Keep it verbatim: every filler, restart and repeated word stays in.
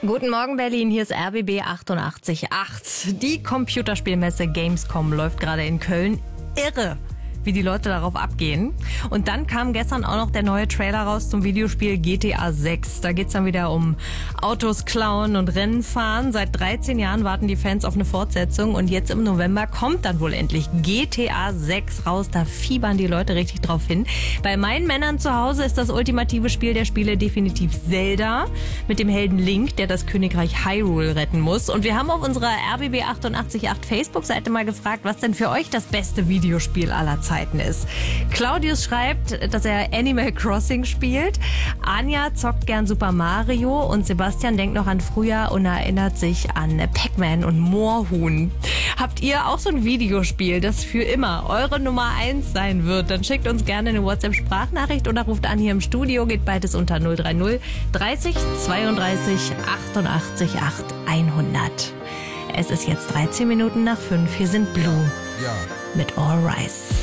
Guten Morgen Berlin, hier ist R B B achtundachtzig Komma acht. Die Computerspielmesse Gamescom läuft gerade in Köln. Irre, wie die Leute darauf abgehen. Und dann kam gestern auch noch der neue Trailer raus zum Videospiel G T A sechs. Da geht's dann wieder um Autos klauen und Rennen fahren. Seit dreizehn Jahren warten die Fans auf eine Fortsetzung und jetzt im November kommt dann wohl endlich G T A sechs raus. Da fiebern die Leute richtig drauf hin. Bei meinen Männern zu Hause ist das ultimative Spiel der Spiele definitiv Zelda mit dem Helden Link, der das Königreich Hyrule retten muss. Und wir haben auf unserer R B B achtundachtzig Komma acht Facebook-Seite mal gefragt, was denn für euch das beste Videospiel aller Zeiten ist. Claudius schreibt, dass er Animal Crossing spielt. Anja zockt gern Super Mario und Sebastian denkt noch an früher und erinnert sich an Pac-Man und Moorhuhn. Habt ihr auch so ein Videospiel, das für immer eure Nummer eins sein wird? Dann schickt uns gerne eine WhatsApp-Sprachnachricht oder ruft an hier im Studio. Geht beides unter null drei null dreißig zweiunddreißig achtundachtzig acht hundert. Es ist jetzt dreizehn Minuten nach fünf. Hier sind Blue Ja. mit All Rise.